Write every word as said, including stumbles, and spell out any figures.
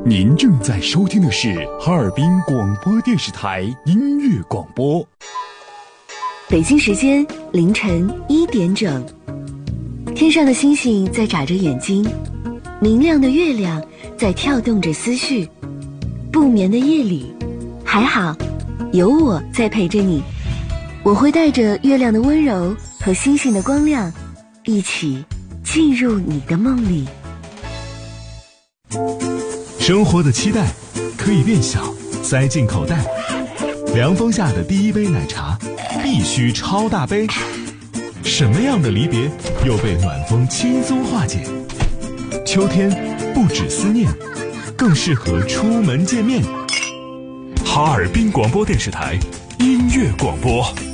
您正在收听的是哈尔滨广播电视台音乐广播。 北京时间凌晨一点整，天上的星星在眨着眼睛，明亮的月亮在跳动着思绪。不眠的夜里，还好有我在陪着你，我会带着月亮的温柔和星星的光亮，一起进入你的梦里。 生活的期待可以变小，塞进口袋。凉风下的第一杯奶茶必须超大杯。什么样的离别又被暖风轻松化解？秋天不止思念，更适合出门见面。哈尔滨广播电视台音乐广播。